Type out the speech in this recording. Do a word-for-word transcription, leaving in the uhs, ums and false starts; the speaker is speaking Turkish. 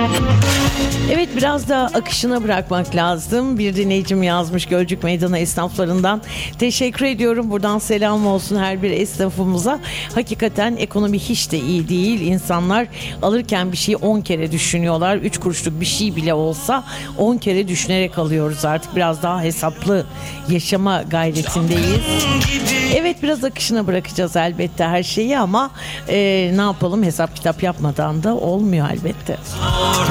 Evet, biraz da akışına bırakmak lazım. Bir dinleyicim yazmış Gölcük Meydanı esnaflarından. Teşekkür ediyorum. Buradan selam olsun her bir esnafımıza. Hakikaten ekonomi hiç de iyi değil. İnsanlar alırken bir şeyi on kere düşünüyorlar. Üç kuruşluk bir şey bile olsa on kere düşünerek alıyoruz artık. Biraz daha hesaplı yaşama gayretindeyiz. Evet, biraz akışına bırakacağız elbette her şeyi ama e, ne yapalım, hesap kitap yapmadan da olmuyor elbette.